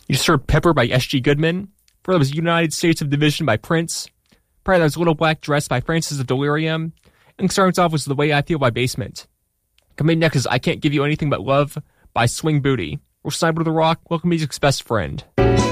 You just heard Pepper by S.G. Goodman. Before that was United States of Division by Prince. Prior to that was Little Black Dress by Francis of Delirium. And starting us off was The Way I Feel by Basement. Coming next is I Can't Give You Anything But Love by Swing Booty. We're Sniper the Rock, local music's best friend.